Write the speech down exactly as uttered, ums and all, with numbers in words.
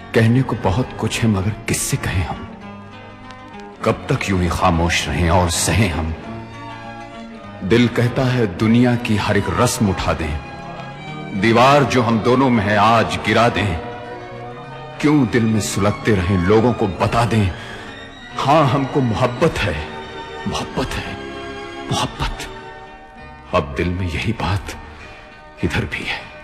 कहने को बहुत कुछ है मगर किससे कहें हम? कब तक यूं ही खामोश रहें और सहें हम? दिल कहता है दुनिया की हर एक रस्म उठा दें, दीवार जो हम दोनों में है आज गिरा दें। क्यों दिल में सुलगते रहें, लोगों को बता दें, हां हमको मोहब्बत है, मोहब्बत है, मोहब्बत। अब दिल में यही बात इधर भी है।